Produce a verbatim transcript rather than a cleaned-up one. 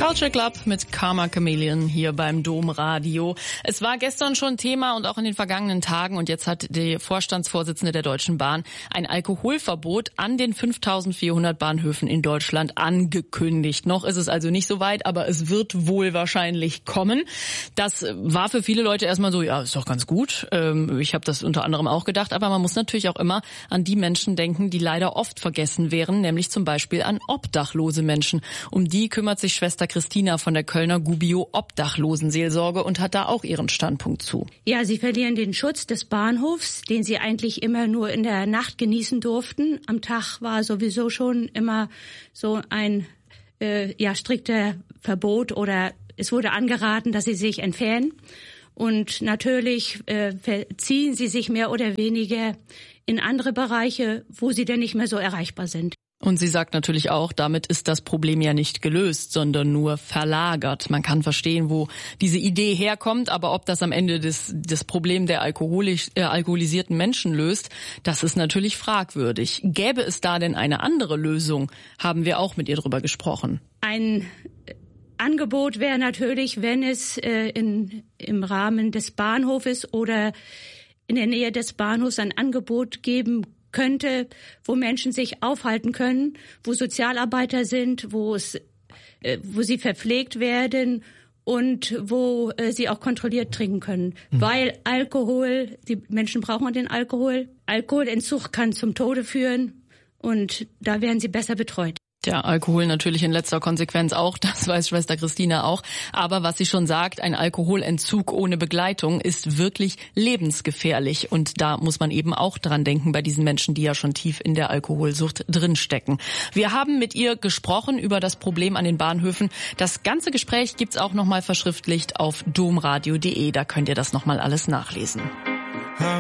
Culture Club mit Karma Chameleon hier beim Domradio. Es war gestern schon Thema und auch in den vergangenen Tagen und jetzt hat die Vorstandsvorsitzende der Deutschen Bahn ein Alkoholverbot an den fünftausendvierhundert Bahnhöfen in Deutschland angekündigt. Noch ist es also nicht so weit, aber es wird wohl wahrscheinlich kommen. Das war für viele Leute erstmal so, ja, ist doch ganz gut. Ich habe das unter anderem auch gedacht, aber man muss natürlich auch immer an die Menschen denken, die leider oft vergessen wären, nämlich zum Beispiel an obdachlose Menschen. Um die kümmert sich Schwester Christina von der Kölner Gubbio Obdachlosenseelsorge und hat da auch ihren Standpunkt zu. Ja, sie verlieren den Schutz des Bahnhofs, den sie eigentlich immer nur in der Nacht genießen durften. Am Tag war sowieso schon immer so ein äh, ja strikter Verbot oder es wurde angeraten, dass sie sich entfernen. Und natürlich äh, verziehen sie sich mehr oder weniger in andere Bereiche, wo sie denn nicht mehr so erreichbar sind. Und sie sagt natürlich auch, damit ist das Problem ja nicht gelöst, sondern nur verlagert. Man kann verstehen, wo diese Idee herkommt, aber ob das am Ende das, das Problem der alkoholisch, äh, alkoholisierten Menschen löst, das ist natürlich fragwürdig. Gäbe es da denn eine andere Lösung? Haben wir auch mit ihr drüber gesprochen. Ein Angebot wäre natürlich, wenn es äh, in, im Rahmen des Bahnhofes oder in der Nähe des Bahnhofs ein Angebot geben könnte, wo Menschen sich aufhalten können, wo Sozialarbeiter sind, wo es, äh, wo sie verpflegt werden und wo äh, sie auch kontrolliert trinken können. Mhm. Weil Alkohol, die Menschen brauchen den Alkohol. Alkoholentzug kann zum Tode führen und da werden sie besser betreut. Ja, Alkohol natürlich in letzter Konsequenz auch, das weiß Schwester Christina auch. Aber was sie schon sagt, ein Alkoholentzug ohne Begleitung ist wirklich lebensgefährlich. Und da muss man eben auch dran denken bei diesen Menschen, die ja schon tief in der Alkoholsucht drinstecken. Wir haben mit ihr gesprochen über das Problem an den Bahnhöfen. Das ganze Gespräch gibt's auch nochmal verschriftlicht auf domradio punkt de. Da könnt ihr das nochmal alles nachlesen.